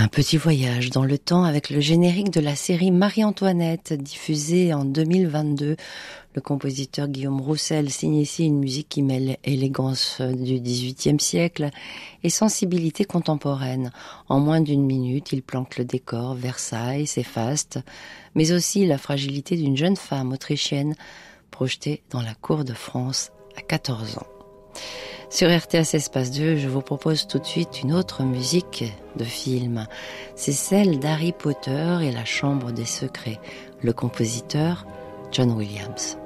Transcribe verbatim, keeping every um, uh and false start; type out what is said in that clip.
Un petit voyage dans le temps avec le générique de la série Marie-Antoinette, diffusée en deux mille vingt-deux. Le compositeur Guillaume Roussel signe ici une musique qui mêle élégance du dix-huitième siècle et sensibilité contemporaine. En moins d'une minute, il planque le décor, Versailles, ses fastes, mais aussi la fragilité d'une jeune femme autrichienne projetée dans la cour de France à quatorze ans. Sur R T S Espace deux, je vous propose tout de suite une autre musique de film. C'est celle d'Harry Potter et la Chambre des Secrets. Le compositeur, John Williams.